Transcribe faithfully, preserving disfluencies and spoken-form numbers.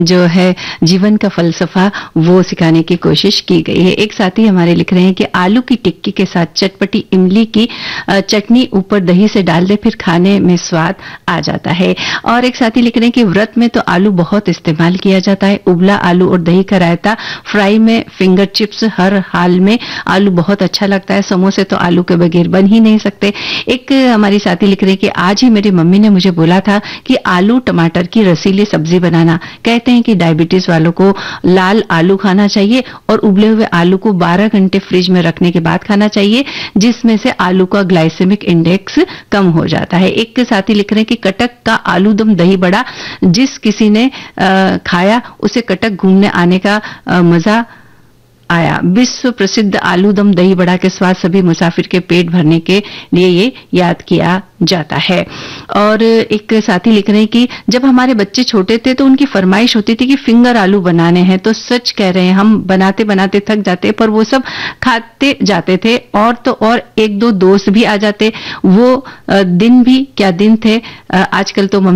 जो है जीवन का फलसफा वो सिखाने की कोशिश की गई है। एक साथी हमारे लिख रहे हैं कि आलू की टिक्की के साथ चटपटी इमली की अ, चटनी ऊपर दही से डाल दे, फिर खाने में स्वाद आ जाता है। और एक साथी लिख रहे हैं कि व्रत में तो आलू बहुत इस्तेमाल किया जाता है। उबला आलू और दही का रायता, फ्राई में फिंगर चिप्स, हर हाल में आलू बहुत अच्छा लगता है। समोसे तो आलू के बगैर बन ही नहीं सकते। एक हमारी साथी लिख रहे हैं कि आज ही मेरी मम्मी ने मुझे बोला था कि आलू टमाटर की रसीली सब्जी बनाना। कहते हैं कि डायबिटीज वालों को लाल आलू खाना चाहिए और उबले हुए आलू को बारह घंटे फ्रिज में रखने के बाद खाना चाहिए, जिसमें से आलू का ग्लाइसेमिक इंडेक्स कम हो जाता है। एक साथी लिख रहे हैं कि कटक का आलू दम दही बड़ा जिस किसी ने आ, खाया उसे कटक घूमने आने का आ, मजा आया। विश्व प्रसिद्ध आलू दम दही बड़ा के स्वाद सभी मुसाफिर के पेट भरने के लिए ये याद किया जाता है। और एक साथी लिख रहे हैं कि जब हमारे बच्चे छोटे थे तो उनकी फरमाइश होती थी कि फिंगर आलू बनाने हैं, तो सच कह रहे हैं, हम बनाते बनाते थक जाते, पर वो सब खाते जाते थे। और तो और एक दो दोस्त भी आ जाते। वो अ, दिन भी क्या दिन थे। अ, आजकल तो